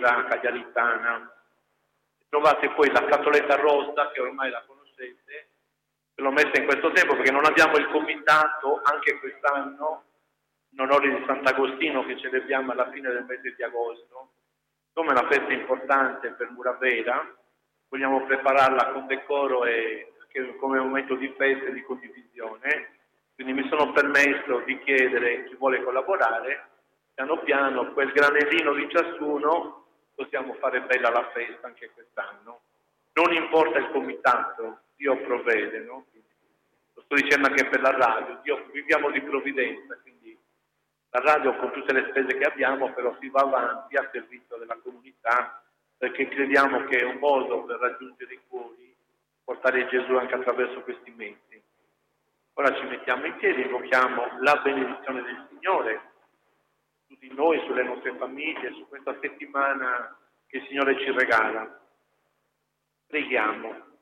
chiesa cagliaritana. Trovate poi la scatoletta rossa, che ormai la conoscete, l'ho messa in questo tempo perché non abbiamo il comitato anche quest'anno in onore di Sant'Agostino che celebriamo alla fine del mese di agosto. Come una festa importante per Muravera, vogliamo prepararla con decoro e come momento di festa e di condivisione. Quindi mi sono permesso di chiedere chi vuole collaborare, piano piano quel granellino di ciascuno possiamo fare bella la festa anche quest'anno. Non importa il comitato, Dio provvede, no? Lo sto dicendo anche per la radio, viviamo di provvidenza, quindi la radio con tutte le spese che abbiamo però si va avanti a servizio della comunità perché crediamo che è un modo per raggiungere i cuori, portare Gesù anche attraverso questi mezzi. Ora ci mettiamo in piedi, invochiamo la benedizione del Signore su di noi, sulle nostre famiglie, su questa settimana che il Signore ci regala. Preghiamo.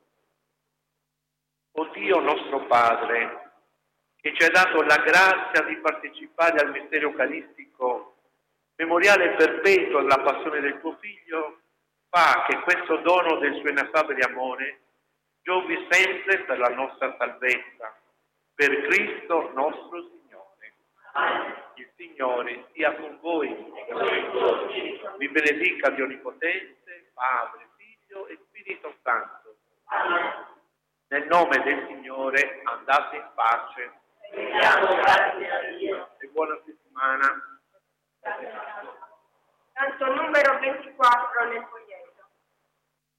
O Dio nostro Padre, che ci hai dato la grazia di partecipare al mistero eucaristico, memoriale perpetuo della passione del tuo Figlio, fa che questo dono del suo ineffabile amore giovi sempre per la nostra salvezza. Per Cristo nostro Signore. Il Signore sia con voi. Vi benedica Dio Onnipotente, Padre, Figlio e Spirito Santo. Nel nome del Signore andate in pace. Grazie a Dio. E buona settimana. Canto numero 24 nel